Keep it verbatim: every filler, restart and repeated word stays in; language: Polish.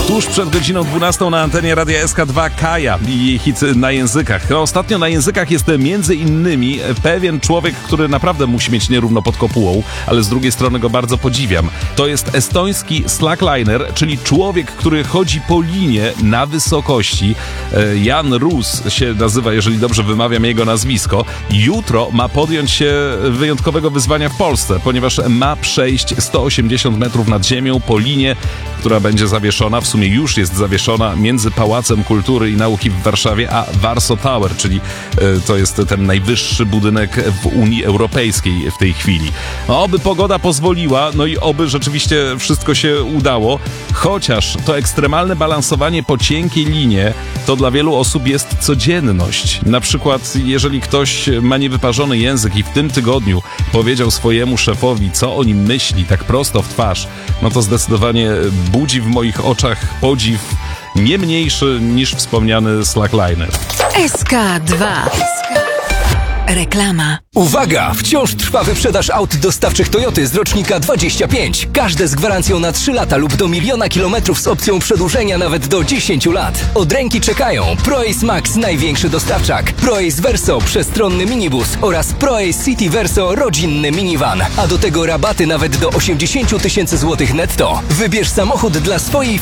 Tuż przed godziną dwunastą na antenie Radia S K dwa Kaja i jej hit Na językach. Ostatnio na językach jest między innymi pewien człowiek, który naprawdę musi mieć nierówno pod kopułą, ale z drugiej strony go bardzo podziwiam. To jest estoński slackliner, czyli człowiek, który chodzi po linie na wysokości. Jan Rus się nazywa, jeżeli dobrze wymawiam jego nazwisko. Jutro ma podjąć się wyjątkowego wyzwania w Polsce, ponieważ ma przejść sto osiemdziesiąt metrów nad ziemią po linie, która będzie zawieszona, w sumie już jest zawieszona między Pałacem Kultury i Nauki w Warszawie a Warsaw Tower, czyli e, to jest ten najwyższy budynek w Unii Europejskiej w tej chwili. No, oby pogoda pozwoliła, no i oby rzeczywiście wszystko się udało, chociaż to ekstremalne balansowanie po cienkiej linie to dla wielu osób jest codzienność. Na przykład, jeżeli ktoś ma niewyparzony język i w tym tygodniu powiedział swojemu szefowi, co o nim myśli, tak prosto w twarz, no to zdecydowanie budzi w moich oczach podziw nie mniejszy niż wspomniany slackliner. S K dwa. Reklama. Uwaga! Wciąż trwa wyprzedaż aut dostawczych Toyoty z rocznika dwadzieścia pięć. Każde z gwarancją na trzy lata lub do miliona kilometrów z opcją przedłużenia nawet do dziesięciu lat. Od ręki czekają ProAce Max, największy dostawczak, ProAce Verso, przestronny minibus oraz ProAce City Verso, rodzinny minivan. A do tego rabaty nawet do osiemdziesiąt tysięcy złotych netto. Wybierz samochód dla swojej